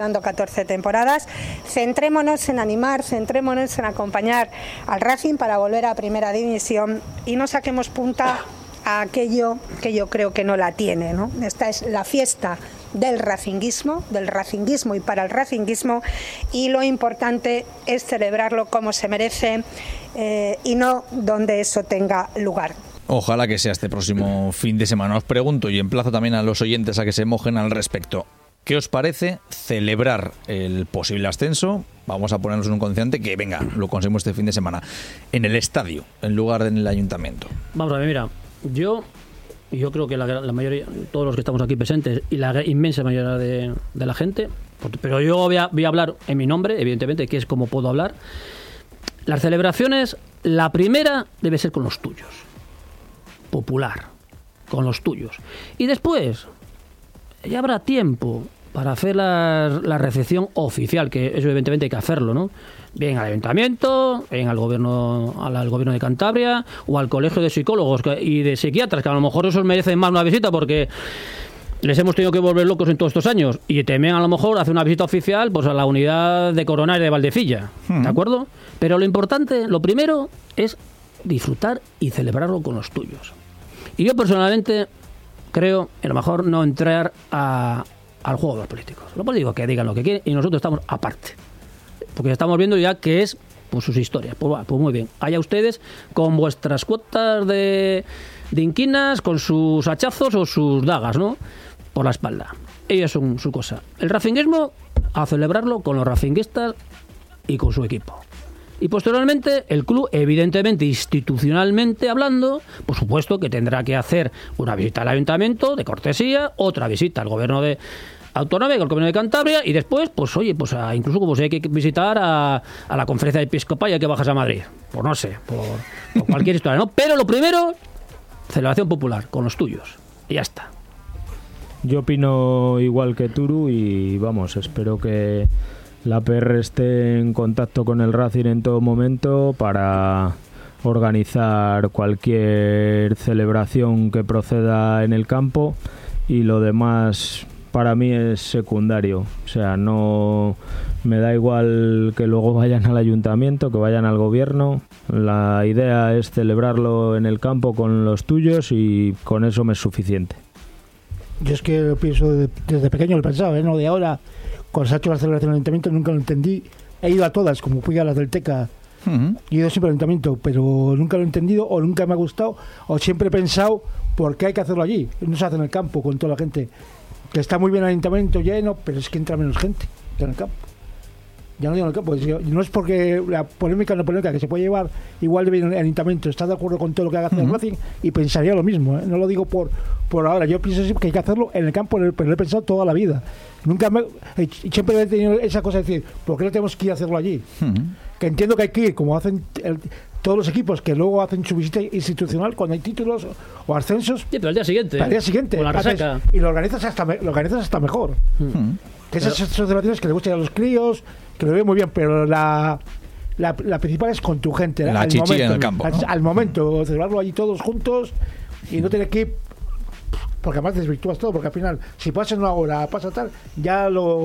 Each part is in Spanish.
dando 14 temporadas, centrémonos en animar, centrémonos en acompañar al Racing para volver a Primera División y no saquemos punta a aquello que yo creo que no la tiene, ¿no? Esta es la fiesta del racinguismo y para el racinguismo, y lo importante es celebrarlo como se merece y no donde eso tenga lugar. Ojalá que sea este próximo fin de semana. Os pregunto y emplazo también a los oyentes a que se mojen al respecto. ¿Qué os parece celebrar el posible ascenso? Vamos a ponernos en un condicionante que, venga, lo conseguimos este fin de semana, en el estadio, en lugar de en el ayuntamiento. Vamos a ver, mira, yo creo que la mayoría, todos los que estamos aquí presentes y la inmensa mayoría de la gente, pero yo voy a hablar en mi nombre, evidentemente, que es como puedo hablar. Las celebraciones, la primera debe ser con los tuyos, popular, con los tuyos. Y después ya habrá tiempo para hacer la recepción oficial, que eso evidentemente hay que hacerlo, ¿no? Bien al ayuntamiento, bien al gobierno de Cantabria o al colegio de psicólogos y de psiquiatras, que a lo mejor esos merecen más una visita porque les hemos tenido que volver locos en todos estos años, y también a lo mejor hacer una visita oficial pues a la unidad de coronaria de Valdecilla, ¿de acuerdo? Pero lo importante, lo primero es disfrutar y celebrarlo con los tuyos. Y yo personalmente creo, a lo mejor, no entrar al juego de los políticos. Los políticos que digan lo que quieren y nosotros estamos aparte. Porque estamos viendo ya que es pues sus historias. Pues muy bien. Allá ustedes con vuestras cuotas de inquinas, con sus hachazos o sus dagas, ¿no? Por la espalda. Ellos son su cosa. El racinguismo, a celebrarlo con los racinguistas y con su equipo. Y posteriormente el club, evidentemente, institucionalmente hablando, por supuesto que tendrá que hacer una visita al ayuntamiento de cortesía, otra visita al gobierno de autonómico, al gobierno de Cantabria, y después, pues oye, pues incluso como si hay que visitar a la conferencia episcopal y hay que bajas a Madrid. Pues no sé, por cualquier historia, ¿no? Pero lo primero, celebración popular, con los tuyos. Y ya está. Yo opino igual que Turu y vamos, espero que la PR esté en contacto con el Racing en todo momento para organizar cualquier celebración que proceda en el campo, y lo demás para mí es secundario. O sea, no me da igual que luego vayan al ayuntamiento, que vayan al gobierno. La idea es celebrarlo en el campo con los tuyos y con eso me es suficiente. Yo es que lo pienso desde pequeño, lo pensaba, no de ahora. Cuando se ha hecho la celebración del ayuntamiento nunca lo entendí. He ido a todas, como fui a las del Teca. He ido siempre al ayuntamiento, pero nunca lo he entendido o nunca me ha gustado, o siempre he pensado por qué hay que hacerlo allí. No se hace en el campo con toda la gente. Que está muy bien el ayuntamiento lleno, pero es que entra menos gente en el campo. Ya no digo en el campo, no es porque la polémica que se puede llevar igual de bien en el ayuntamiento. Está de acuerdo con todo lo que haga el Racing y pensaría lo mismo, ¿eh? No lo digo por ahora. Yo pienso que hay que hacerlo en el campo, pero lo he pensado toda la vida. Siempre he tenido esa cosa de decir, ¿por qué no tenemos que ir a hacerlo allí? Que entiendo que hay que ir, como hacen todos los equipos que luego hacen su visita institucional cuando hay títulos o ascensos. Sí, pero al día siguiente. Al día siguiente. Con la resaca. Y lo organizas hasta mejor. Que esas celebraciones que le gustan a los críos, que lo ven muy bien, pero la principal es con tu gente. La chichilla en el campo, ¿no? Al momento, celebrarlo allí todos juntos y no tener que ir, porque además desvirtúas todo, porque al final, si pasa una hora, pasa tal, ya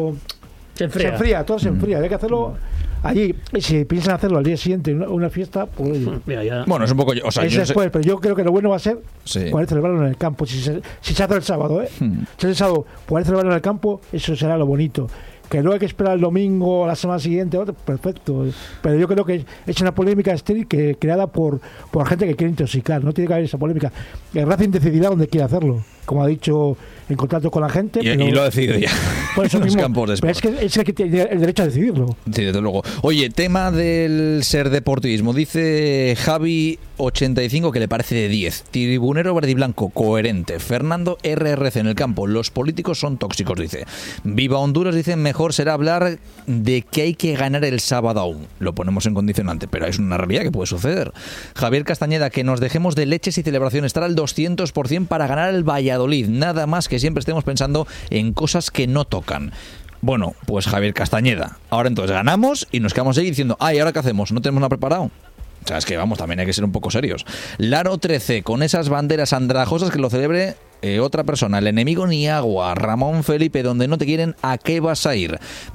se enfría, todo se enfría. Hay que hacerlo allí. Y si piensan hacerlo al día siguiente, una fiesta, pues mira, ya. Bueno, es un poco, o sea, es después, pero yo creo que lo bueno va a ser poder celebrarlo en el campo. Si se hace el sábado, si hace el sábado, poder celebrarlo en el campo, eso será lo bonito. Que luego hay que esperar el domingo o la semana siguiente, perfecto. Pero yo creo que es una polémica estéril creada por gente que quiere intoxicar. No tiene que haber esa polémica. El Racing decidirá dónde quiere hacerlo, como ha dicho, en contacto con la gente. Y lo ha decidido ya. Por eso mismo, campos de pero es que es el que tiene el derecho a decidirlo. Sí, desde luego. Oye, tema del ser deportivismo. Dice Javi85 que le parece de 10. Tribunero verde y blanco, coherente. Fernando RRC en el campo. Los políticos son tóxicos, dice. Viva Honduras, dice, mejor será hablar de que hay que ganar el sábado aún. Lo ponemos en condicionante, pero es una realidad que puede suceder. Javier Castañeda, que nos dejemos de leches y celebraciones. Estará al 200% para ganar el Valladolid. Nada más que siempre estemos pensando en cosas que no tocan. Bueno, pues Javier Castañeda. Ahora entonces ganamos y nos quedamos ahí diciendo, ¿y ahora qué hacemos? ¿No tenemos nada preparado? O sea, es que vamos, también hay que ser un poco serios. Laro 13, con esas banderas andrajosas, que lo celebre Otra persona, el enemigo ni agua. Ramón Felipe, donde no te quieren, ¿a qué vas a ir?